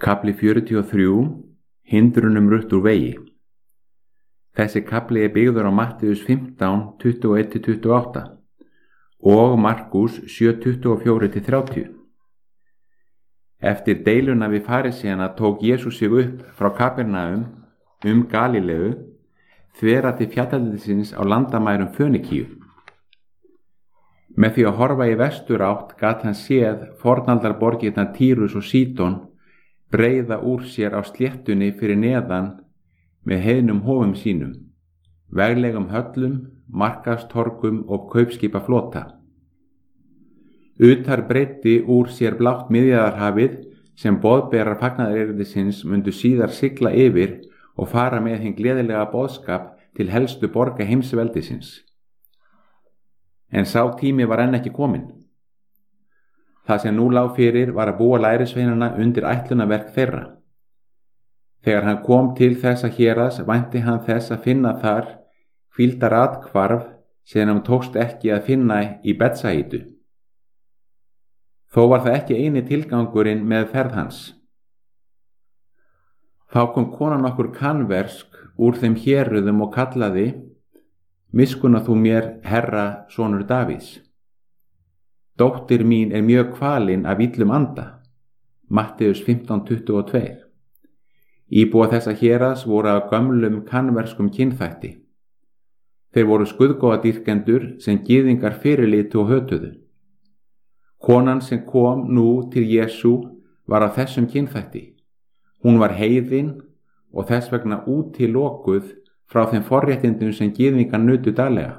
Kafli 43. Hindrunum rutt úr vegi. Þessi kafli byggður á Mattheus 15, 21-28 og Markús 7, 24-30. Eftir deiluna við farisíana tók Jesús sig upp frá Kapernaum Galíleu, þvera til fjallaliðsins á landamærum Fönikíu. Með því að horfa í vesturátt gat hann séð fornaldarborgirnar Tírus og Sídon breiða úr sér á sléttunni fyrir neðan með heiðnum hofum sínum, veglegum höllum, markaðstorgum og kaupskipaflota. Utar breiddi úr sér blátt Miðjarðarhafið sem boðberar fagnaðarerindisins mundu síðar sigla yfir og fara með hinn gleðilega boðskap til helstu borga heimsveldisins. En sá tími var enn ekki kominn. Það sem nú lá fyrir var að búa lærisveinana undir ætlunarverk þeirra. Þegar hann kom til þessa héraðs vænti hann þess að finna þar hvíldarathvarf sem hann tókst ekki að finna í Betsaídu. Þó var það ekki eini tilgangurinn með ferð hans. Þá kom konan okkur kanversk úr þeim héruðum og kallaði: Miskunna þú mér, Herra, sonur Davíðs. Dóttir mín er mjög kvalin af illum anda. Mattheus 15, 22. Íbúa þessa héraðs voru af gömlum kanverskum kynþætti. Þeir voru skuðgóðadýrkendur sem gyðingar fyrirlitu og hötuðu. Konan sem kom nú til Jesú var af þessum kynþætti. Hún var heiðin og þess vegna útilokuð frá þeim forréttindum sem gyðingar nutu daglega.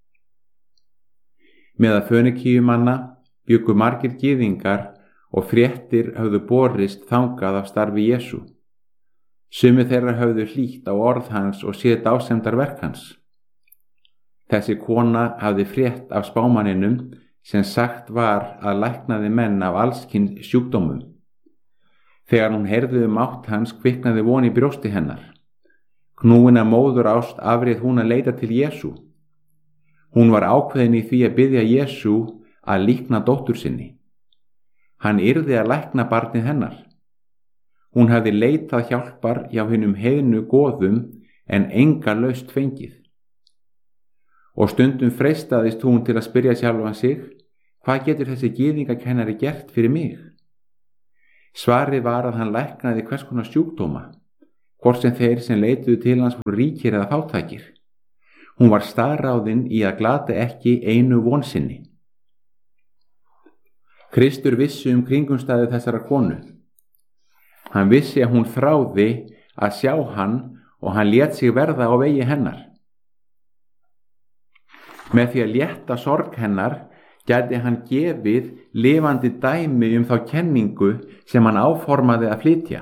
Meðal Fönikíumanna bjuggu margir gyðingar og fréttir höfðu borist þangað af starfi Jesú. Sumir þeirra höfðu hlýtt á orð hans og séð dásemdar verk hans. Þessi kona hafði frétt af spámanninum sem sagt var að læknaði menn af allskyns sjúkdómum. Þegar hún heyrði mátt hans kviknaði von í brjósti hennar. Knúin af móðurást afrið hún að leita til Jesú. Hún var ákveðin í því að biðja Jesú að líkna dóttur sinni. Hann yrði að lækna barnið hennar. Hún hafði leitað hjálpar hjá hinum heiðnu goðum en enga lausn fengið. Og stundum freistaðist hún til að spyrja sjálfan sig: hvað getur þessi gyðingakennari gert fyrir mig? Svarið var að hann læknaði hvers konar sjúkdóma, hvort sem þeir sem leituðu til hans voru ríkir eða fátækir. Hún var staðráðin í að glata ekki einu von sinni. Kristur vissi kringumstæður þessara konu. Hann vissi að hún þráði að sjá hann og hann lét sig verða á vegi hennar. Með því að létta sorg hennar gæti hann gefið lifandi dæmi þá kenningu sem hann áformaði að flytja.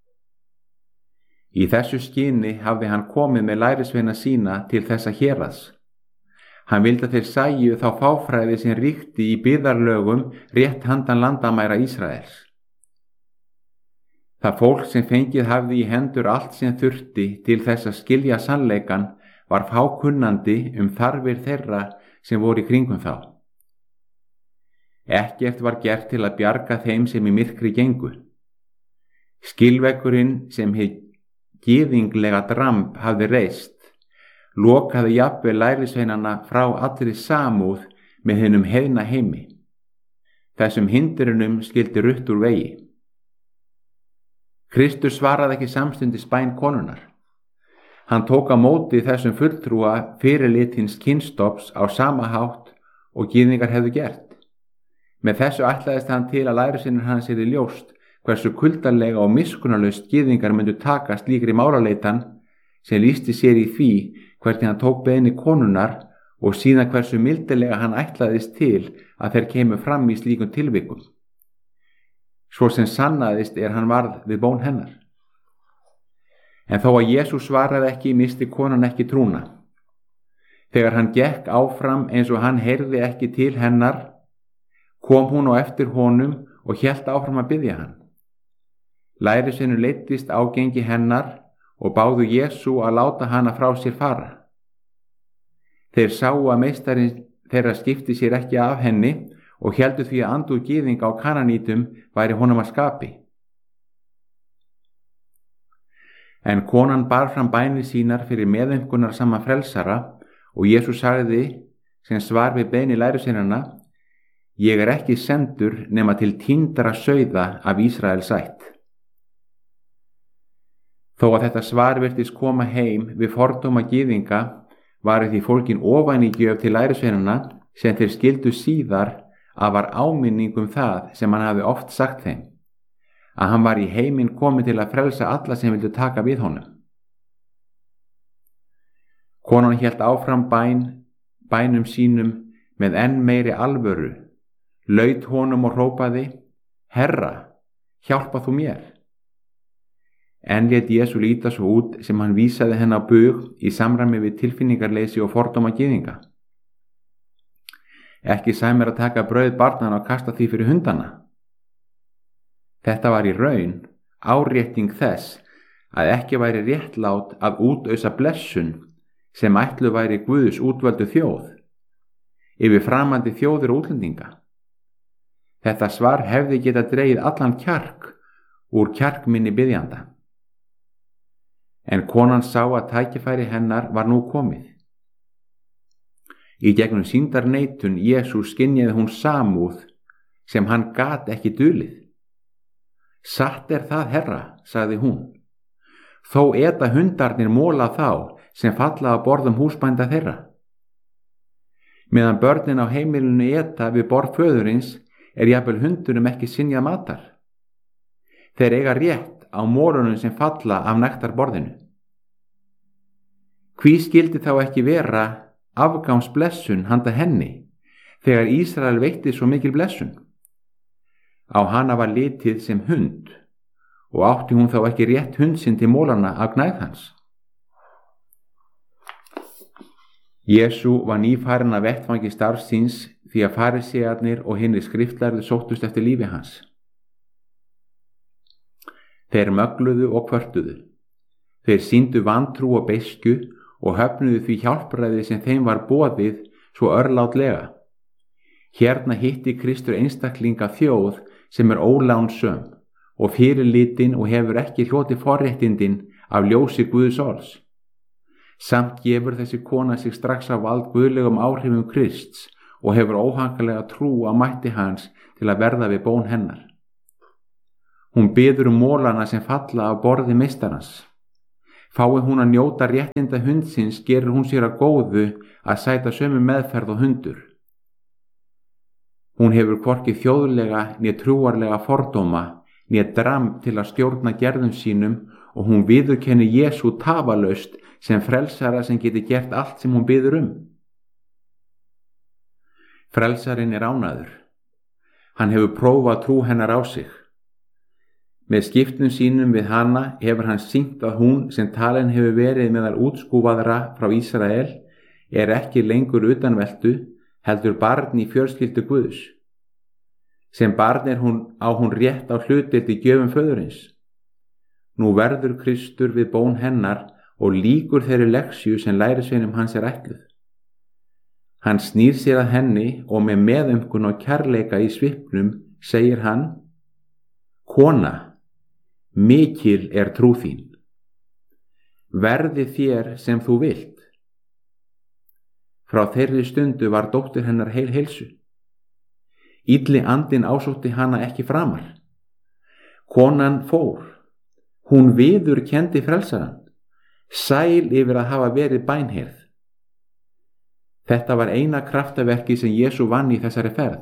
Í þessu skyni hafði hann komið með lærisveina sína til þessa héraðs. Hann vildi að þeir sæju þá fáfræði sem ríkti í byggðarlögum rétt handan landamæra Ísraels. Það fólk sem fengið hafði í hendur allt sem þurfti til þess að skilja sannleikan var fákunnandi þarfir þeirra sem voru í kringum þá. Ekkert var gert til að bjarga þeim sem í myrkri gengu. Skilvekkurinn sem hið gyðinglega dramb hafði reist lokaði jafnvel lærisveinana frá allri samúð með hinum heiðna heimi. Þessum hindrunum skildi rutt úr vegi. Kristur svaraði ekki samstundis bæn konunnar. Hann tók á móti þessum fulltrúa fyrirlitins kynstofns á sama hátt og gyðingar hefðu gert. Með þessu ætlaðist hann til að lærisveinar hans yrði ljóst hversu kuldalega og miskunnarlaust gyðingar myndu taka slíkri málaleitan sem lýsti sér í því hvernig hann tók beiðni konunnar og síðan hversu mildilega hann ætlaðist til að þeir kemur fram í slíkum tilvikum. Svo sem sannaðist hann varð við bón hennar. En þó að Jesús svaraði ekki misti konan ekki trúna. Þegar hann gekk áfram eins og hann heyrði ekki til hennar, kom hún á eftir honum og hélt áfram að biðja hann. Lærisveinur leiddist ágengi hennar og báðu Jesú að láta hana frá sér fara. Þeir sáu að meistarinn þeirra skipti sér ekki af henni og héldu því að andúð gyðinga á Kananítum væri honum að skapi. En konan bar fram bænir sínar fyrir meðaumkunar sama frelsara og Jesús sagði sem svar við beiðni lærisveinanna: Ég er ekki sendur nema til týndra sauða af Ísraels ætt. Þó að þetta svar virtist koma heim við fordóma gyðinga var því fólkin ofanígjöf til lærisveinanna sem þeir skildu síðar að var áminning það sem hann hafi oft sagt þeim, að hann var í heiminn kominn til að frelsa alla sem vildu taka við honum. Konan hélt áfram bænum sínum með enn meiri alvöru, laut honum og hrópaði: Herra, hjálpa þú mér. En lét Jesú líta svo út sem hann vísaði henni á bug í samræmi við tilfinningarleysi og fordóma gyðinga. Ekki sæmir að taka brauð barnanna og kasta því fyrir hundana. Þetta var í raun árétting þess að ekki væri réttlátt að útausa blessun sem ætluð væri Guðs útvöldu þjóð yfir framandi þjóðir og útlendinga. Þetta svar hefði getað dregið allan kjark úr kjarkminni biðjanda. En konan sá að tækifæri hennar var nú komið. Í gegnum sýndarneitun Jesús skynjaði hún samúð sem hann gat ekki dulið. Satt er það, Herra, sagði hún. Þó eta hundarnir mola þá sem falla á borðum húsbænda þeirra. Meðan börnin á heimilinu eta við borð föðurins jafnvel hundunum ekki synjað matar. Þeir eiga rétt á morunum sem falla af nektarborðinu. Hví skildi þá ekki vera afgangsblessun handa henni þegar Ísrael veitti svo mikil blessun? Á hana var litið sem hund og átti hún þá ekki rétt hundsinn til mólana af gnægð hans. Jesú var nýfarinn af vettvangi starfs síns því að farisearnir og hinir skriftlærðu sóttust eftir lífi hans. Þeir mögluðu og kvörtuðu. Þeir sýndu vantrú og beiskju og höfnuðu því hjálpræði sem þeim var boðið svo örlátlega. Hérna hitti Kristur einstaklinga þjóð sem er ólánsöm og fyrirlitin og hefur ekki hlotið forréttindin af ljósi Guðs orðs. Samt gefur þessi kona sig strax af vald guðlegum áhrifum Krists og hefur óhankalega trú á mætti hans til að verða við bón hennar. Hún biður mólana sem falla af borði meistarans. Fái hún að njóta réttinda hundsins gerir hún sér að góðu að sæta sömu meðferð og hundur. Hún hefur hvorki þjóðlega né trúarlega fordóma né dramb til að stjórna gerðum sínum og hún viðurkennir Jesú tafalaust sem frelsara sem geti gert allt sem hún biður um. Frelsarinn er ánægður. Hann hefur prófað trú hennar á sig. Með skiptum sínum við hana hefur hann sýnt að hún sem talin hefur verið meðal útskúfaðra frá Ísrael ekki lengur utanveltu, heldur barn í fjölskyldu Guðs. Sem barn á hún rétt á hlutdeild í gjöfum föðurins. Nú verður Kristur við bón hennar og lýkur þeirri lexíu sem lærisveinum hans ætluð. Hann snýr sér að henni og með meðaumkun og kærleika í svipnum segir hann: Kona, mikil er trú þín. Verði þér sem þú vilt. Frá þeirri stundu var dóttir hennar heil heilsu. Illi andinn ásótti hana ekki framar. Konan fór. Hún viðurkenndi frelsarann, sæl yfir að hafa verið bænheyrð. Þetta var eina kraftaverki sem Jesú vann í þessari ferð.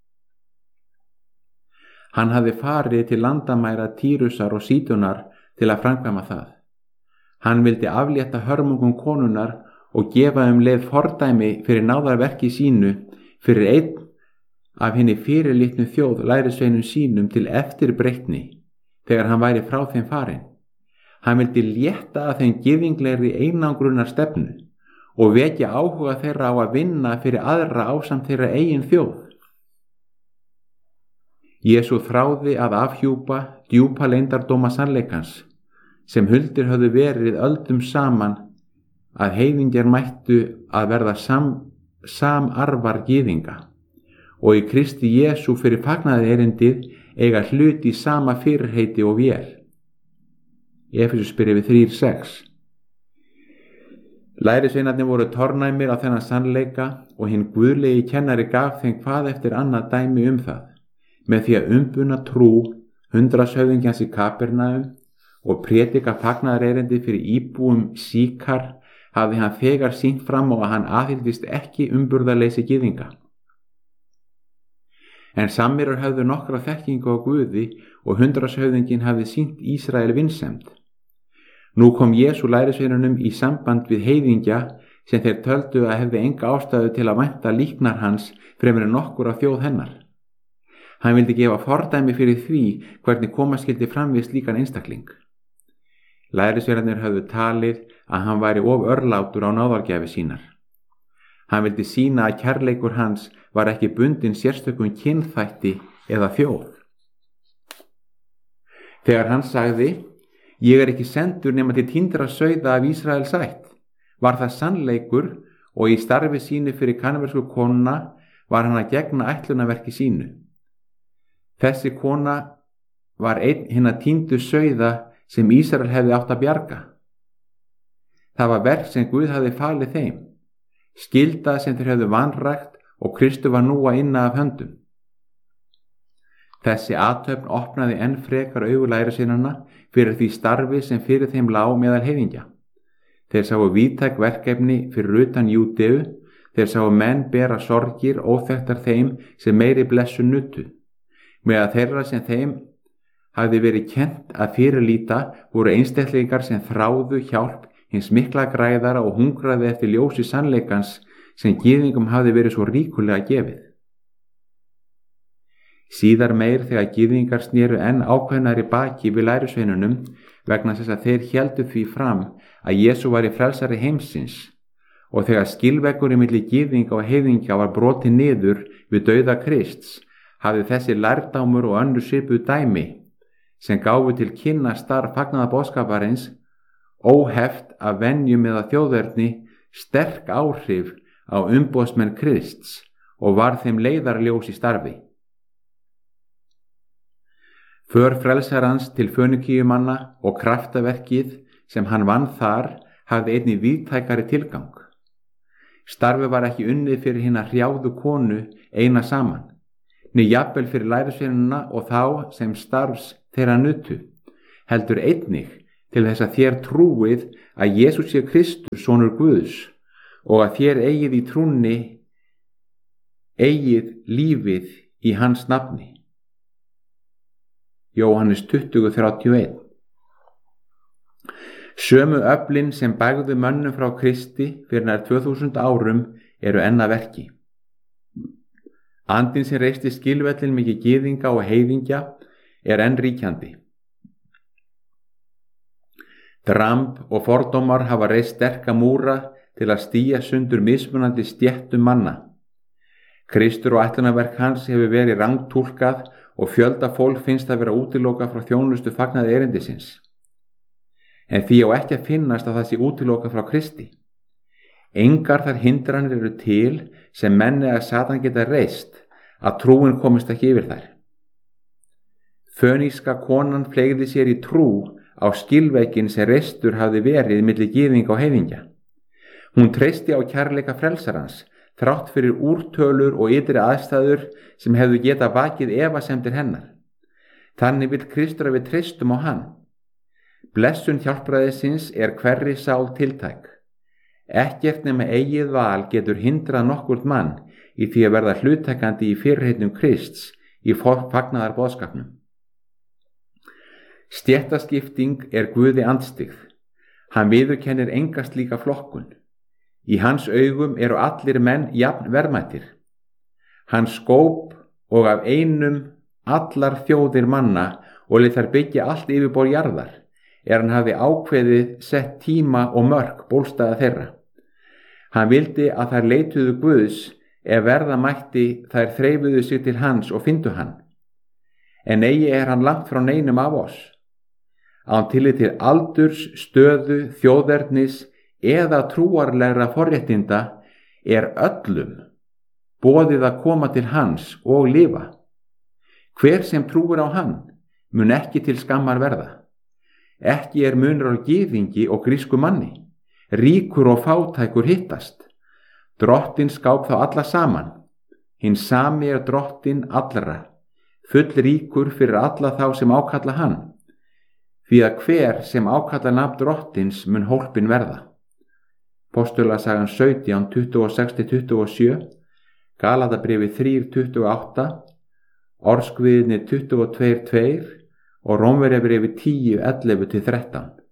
Hann hafði farið til landamæra Týrusar og Sídonar til að framkvæma það. Hann vildi aflétta hörmungum konunnar og gefa leið fordæmi fyrir náðarverki sínu fyrir einn af hinni fyrirlitnu þjóð lærisveinum sínum til eftirbreytni þegar hann væri frá þeim farinn. Hann vildi létta af þeim gyðinglegri einangrunar stefnu og vekja áhuga þeirra á að vinna fyrir aðra ásamt þeirra eigin þjóð. Jesú þráði að afhjúpa djúpa leyndardóma sannleikans sem huldir höfðu verið öldum saman að heiðingjar mættu að verða samarfar gyðinga og í Kristi Jesú fyrir fagnaði erindið eiga hlut í sama fyrirheiti og vér. Efesubrefi 3:6. Lærisveinarnir voru tornæmir á þennan sannleika og hinn guðlegi kennari gaf þeim hvað eftir annað dæmi það, með því að umbuna trú hundraðshöfðingjans í Kapernaum og prédika fagnaðarerindi fyrir íbúum Síkar hafði hann þegar sýnt fram á að hann aðhylltist ekki umburðarleysi gyðinga. En samýrar höfðu nokkra þekkingu á Guði og hundraðshöfðinginn hafði sýnt Ísrael vinsemd. Nú kom Jesú lærisveinunum í samband við heiðingja sem þeir töldu að hefði enga ástæðu til að vænta líknar hans fremur en nokkur af þjóð hennar. Hann vildi gefa fordæmi fyrir því hvernig koma skyldi fram við slíkan einstakling. Lærisveinarnir höfðu talið að hann væri of örlátur á náðargjafi sínar. Hann vildi sýna að kærleikur hans var ekki bundinn sérstökum kynþætti eða þjóð. Þegar hann sagði: "Ég er ekki sendur nema til týndra sauða af Ísraels ætt", var það sannleikur og í starfi sínu fyrir kanversku konuna var hann að gegna ætlunarverki sínu. Þessi kona var einn hinna týndu sauða sem Ísrael hefði átt að bjarga. Það var verk sem Guð hafði falið þeim, skylda sem þeir hefðu vanrækt og Kristur var nú að inna af höndum. Þessi athöfn opnaði enn frekar augu lærisveinanna fyrir því starfi sem fyrir þeim lá meðal heiðingja. Þeir sáu víðtæk verkefni fyrir utan Júdeu, þeir sáu menn bera sorgir óþekktar þeim sem meiri blessun nutu, meðal þeirra sem þeim hafði verið kennt að fyrirlíta voru einstaklingar sem þráðu hjálp hins mikla græðara og hungraði eftir ljósi sannleikans sem gyðingum hafði verið svo ríkulega gefið. Síðar meir þegar gyðingar snéru enn ákveðnari baki við lærisveinunum vegna þess að þeir héldu því fram að Jesú væri frelsari heimsins og þegar skilveggurinn milli gyðinga og heiðingja var brotið niður við dauða Krists hafði þessi lærdámur og önnur svipuð dæmi sem gáfu til kynna starf fagnaðarboðskaparins óheft af venjum eða þjóðerni sterk áhrif á umboðsmenn Krists og var þeim leiðarljós í starfi. För frelsarans til Fönikíumanna og kraftaverkið sem hann vann þar hafði einnig víðtækari tilgang. Starfið var ekki unnið fyrir hina hrjáðu konu eina saman, né jafnvel fyrir lærisveinuna og þá sem starfs þeirra nutu, heldur einnig til þess að þér trúið að Jesús sé Kristur, sonur Guðs, og að þér eigið í trúnni eigið lífið í hans nafni. Jóhannes 20:31. Sömu öflin sem bægðu mönnum frá Kristi fyrir nær 2000 árum eru enn að verki. Andinn sem reisti skilvellin mikið gyðinga og heiðingja er enn ríkjandi. Dramb og fordómar hafa reist sterka múra til að stía sundur mismunandi stéttum manna. Kristur og ætlunarverk hans hefur verið rangtúlkað og fjölda fólk finnst að vera útilokað frá þjónustu fagnaði erindisins. En því á ekki að finnast að það sé útilokað frá Kristi. Engar þar hindranir eru til sem menni að Satan geta reist að trúin komist ekki yfir þær. Föníska konan fleygði sér í trú á skilveikin sem reistur hafði verið milli gyðinga og heiðingja. Hún treysti á kærleika frelsarans þrátt fyrir úrtölur og ytri aðstæður sem hefðu geta vakið efasemdir hennar. Þannig vill Kristur að við treystum á hann. Blessun hjálpræðisins er hverri sál tiltæk. Ekkert nema eigið val getur hindrað nokkurt mann í því að verða hluttakandi í fyrirheitnum Krists í fagnaðar boðskapnum. Stéttaskipting er Guði andstyggð. Hann viðurkennir enga slíka flokkun. Í hans augum eru allir menn jafn verðmætir. Hann skóp og af einum allar þjóðir manna og lét þær byggja allt yfirborð jarðar, hann hafi ákveðið sett tíma og mörk bólstaða þeirra. Hann vildi að þær leituðu Guðs ef verða mætti þær þreifuðu sig til hans og fyndu hann. En eigi hann langt frá neinum af oss. Án tillit til aldurs, stöðu, þjóðernis eða trúarlegra forréttinda öllum boðið að koma til hans og lifa. Hver sem trúir á hann mun ekki til skammar verða. Ekki munur á gyðingi og grísku manni. Ríkur og fátækur hittast. Drottinn skáp þá alla saman. Hinn sami drottinn allra, full ríkur fyrir alla þá sem ákalla hann. Því að hver sem ákalla nafn drottins mun hólpin verða. Postulasagan 17, 26-27, Galatabréfið 3, 28, Orðskviðnir 22, 2 og Rómverjabréfið 10, 11-13.